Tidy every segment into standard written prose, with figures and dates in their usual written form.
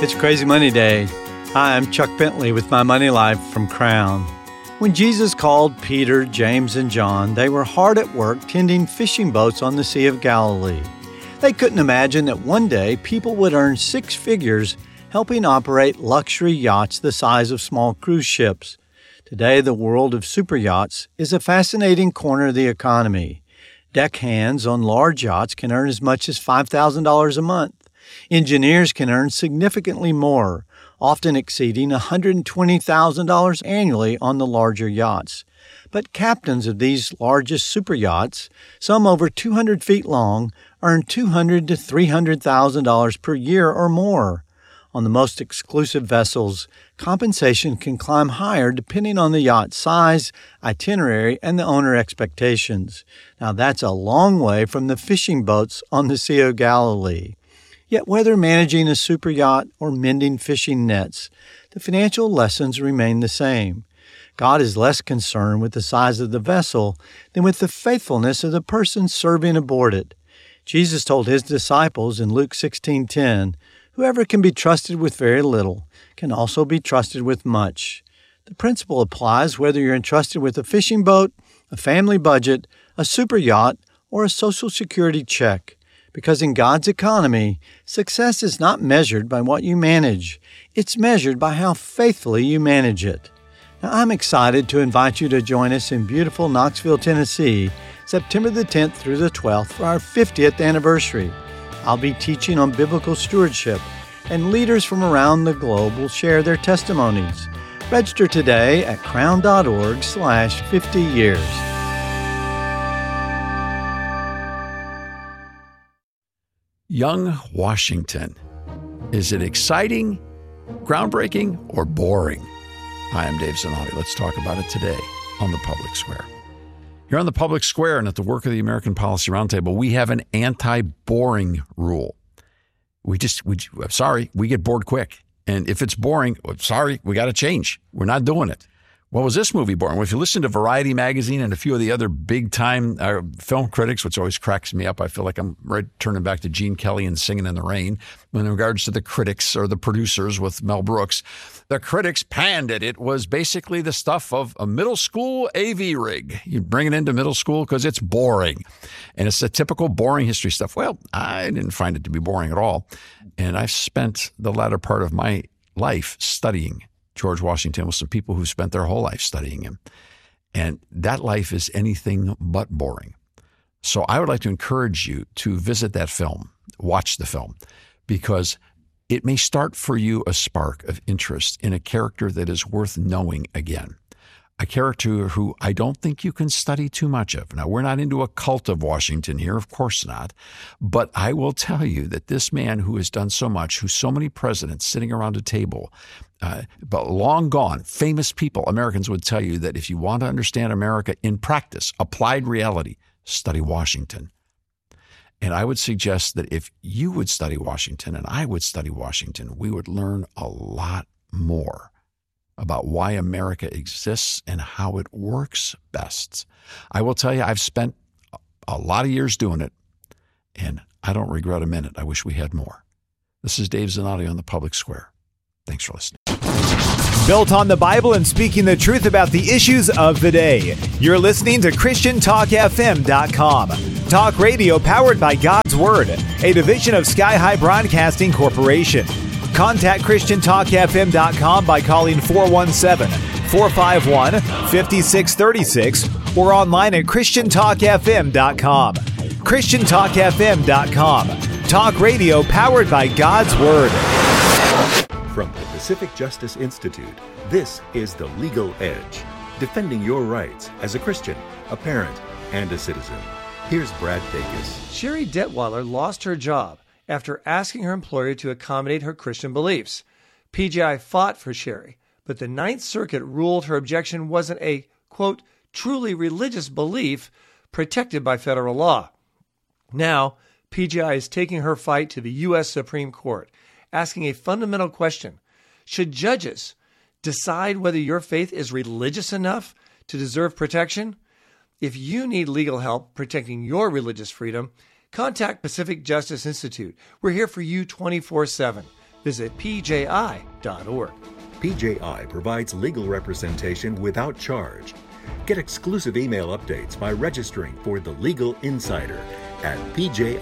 It's Crazy Money Day. Hi, I'm Chuck Bentley with my Money Life from Crown. When Jesus called Peter, James, and John, they were hard at work tending fishing boats on the Sea of Galilee. They couldn't imagine that one day people would earn six figures helping operate luxury yachts the size of small cruise ships. Today, the world of super yachts is a fascinating corner of the economy. Deckhands on large yachts can earn as much as $5,000 a month. Engineers can earn significantly more, often exceeding $120,000 annually on the larger yachts. But captains of these largest super yachts, some over 200 feet long, earn $200,000 to $300,000 per year or more. On the most exclusive vessels, compensation can climb higher depending on the yacht's size, itinerary, and the owner expectations. Now that's a long way from the fishing boats on the Sea of Galilee. Yet whether managing a super yacht or mending fishing nets, the financial lessons remain the same. God is less concerned with the size of the vessel than with the faithfulness of the person serving aboard it. Jesus told his disciples in Luke 16:10, "Whoever can be trusted with very little can also be trusted with much." The principle applies whether you're entrusted with a fishing boat, a family budget, a super yacht, or a Social Security check. Because in God's economy, success is not measured by what you manage. It's measured by how faithfully you manage it. Now, I'm excited to invite you to join us in beautiful Knoxville, Tennessee, September the 10th through the 12th for our 50th anniversary. I'll be teaching on biblical stewardship, and leaders from around the globe will share their testimonies. Register today at crown.org/50years. Young Washington. Is it exciting, groundbreaking, or boring? Hi, I'm Dave Zanotti. Let's talk about it today on The Public Square. Here on The Public Square and at the work of the American Policy Roundtable, we have an anti-boring rule. We get bored quick. And if it's boring, we got to change. We're not doing it. Well, was this movie boring? Well, if you listen to Variety magazine and a few of the other big-time film critics, which always cracks me up, I feel like I'm turning back to Gene Kelly and Singing in the Rain. In regards to the critics or the producers with Mel Brooks, the critics panned it. It was basically the stuff of a middle school AV rig. You bring it into middle school because it's boring. And it's the typical boring history stuff. Well, I didn't find it to be boring at all. And I've spent the latter part of my life studying George Washington with some people who spent their whole life studying him. And that life is anything but boring. So I would like to encourage you to visit that film, watch the film, because it may start for you a spark of interest in a character that is worth knowing again. A character who I don't think you can study too much of. Now, we're not into a cult of Washington here, of course not. But I will tell you that this man who has done so much, who so many presidents sitting around a table, but long gone, famous people, Americans would tell you that if you want to understand America in practice, applied reality, study Washington. And I would suggest that if you would study Washington and I would study Washington, we would learn a lot more about why America exists and how it works best. I will tell you, I've spent a lot of years doing it, and I don't regret a minute. I wish we had more. This is Dave Zanotti on The Public Square. Thanks for listening. Built on the Bible and speaking the truth about the issues of the day. You're listening to ChristianTalkFM.com. Talk radio powered by God's Word, a division of Sky High Broadcasting Corporation. Contact ChristianTalkFM.com by calling 417-451-5636 or online at ChristianTalkFM.com. ChristianTalkFM.com. Talk radio powered by God's Word. From the Pacific Justice Institute, this is The Legal Edge, defending your rights as a Christian, a parent, and a citizen. Here's Brad Dacus. Sherry Detweiler lost her job after asking her employer to accommodate her Christian beliefs. PJI fought for Sherry, but the Ninth Circuit ruled her objection wasn't a, quote, truly religious belief protected by federal law. Now, PJI is taking her fight to the U.S. Supreme Court, asking a fundamental question. Should judges decide whether your faith is religious enough to deserve protection? If you need legal help protecting your religious freedom, contact Pacific Justice Institute. We're here for you 24/7. Visit pji.org. PJI provides legal representation without charge. Get exclusive email updates by registering for The Legal Insider at pji.org.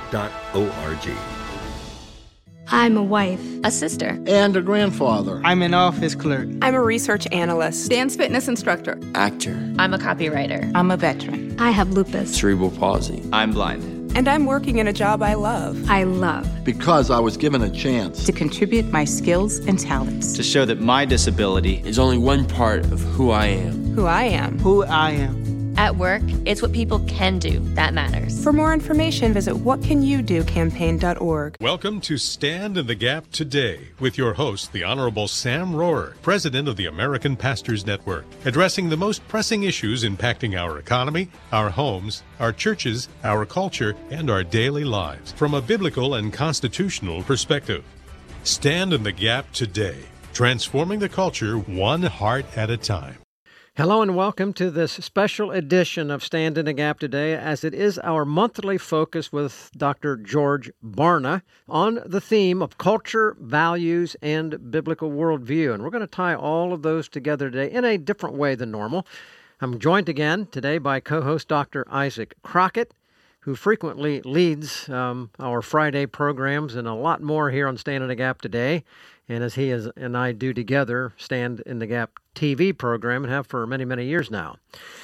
I'm a wife, a sister, and a grandfather. I'm an office clerk. I'm a research analyst. Dance fitness instructor. Actor. I'm a copywriter. I'm a veteran. I have lupus. Cerebral palsy. I'm blind. And I'm working in a job I love. I love. Because I was given a chance to contribute my skills and talents. To show that my disability is only one part of who I am. Who I am. Who I am. At work, it's what people can do that matters. For more information, visit whatcanyoudocampaign.org. Welcome to Stand in the Gap Today with your host, the Honorable Sam Rohrer, President of the American Pastors Network, addressing the most pressing issues impacting our economy, our homes, our churches, our culture, and our daily lives from a biblical and constitutional perspective. Stand in the Gap Today, transforming the culture one heart at a time. Hello and welcome to this special edition of Stand in the Gap Today, as it is our monthly focus with Dr. George Barna on the theme of culture, values, and biblical worldview. And we're going to tie all of those together today in a different way than normal. I'm joined again today by co-host Dr. Isaac Crockett, who frequently leads our Friday programs and a lot more here on Stand in the Gap Today. And as he and I do together, Stand in the Gap TV program, and have for many, many years now.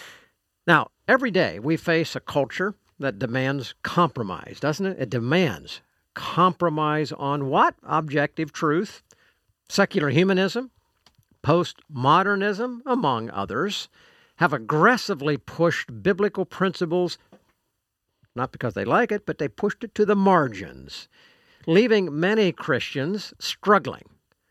Now, every day we face a culture that demands compromise, doesn't it? It demands compromise on what? Objective truth, secular humanism, postmodernism, among others, have aggressively pushed biblical principles, not because they like it, but they pushed it to the margins, leaving many Christians struggling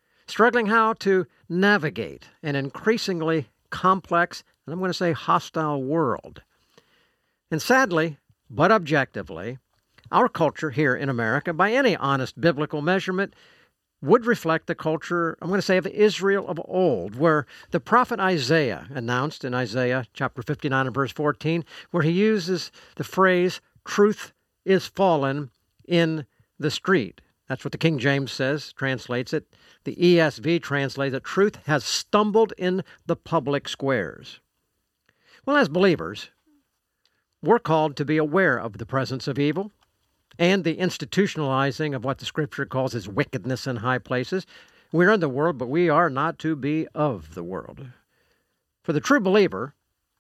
how to navigate an increasingly complex, and I'm going to say hostile world. And sadly, but objectively, our culture here in America, by any honest biblical measurement, would reflect the culture, I'm going to say, of Israel of old, where the prophet Isaiah announced in Isaiah chapter 59 and verse 14, where he uses the phrase, "Truth is fallen in the street." That's what the King James says, translates it. The ESV translates it, "Truth has stumbled in the public squares." Well, as believers, we're called to be aware of the presence of evil and the institutionalizing of what the Scripture calls as wickedness in high places. We're in the world, but we are not to be of the world. For the true believer,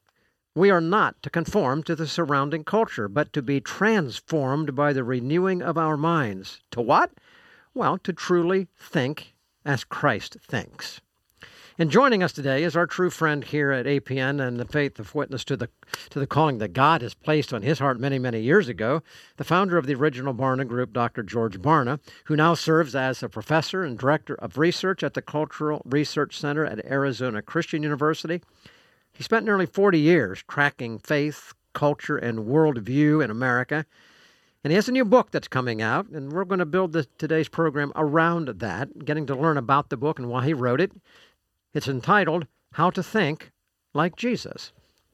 we are not to conform to the surrounding culture, but to be transformed by the renewing of our minds. To what? Well, to truly think as Christ thinks. And joining us today is our true friend here at APN and the faith of witness to the calling that God has placed on his heart many, many years ago, the founder of the original Barna Group, Dr. George Barna, who now serves as a professor and director of research at the Cultural Research Center at Arizona Christian University. He spent nearly 40 years tracking faith, culture, and worldview in America. And he has a new book that's coming out, and we're going to build today's program around that, getting to learn about the book and why he wrote it. It's entitled, How to Think Like Jesus: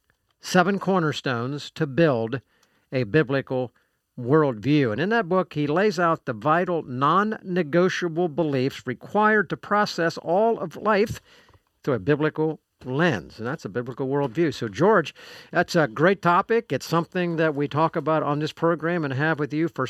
7 Cornerstones to Build a Biblical Worldview. And in that book, he lays out the vital, non-negotiable beliefs required to process all of life through a biblical lens, and that's a biblical worldview. So, George, that's a great topic. It's something that we talk about on this program and have with you for